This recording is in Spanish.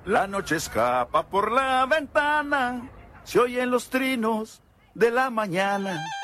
La noche escapa por la ventana, se oyen los trinos de la mañana.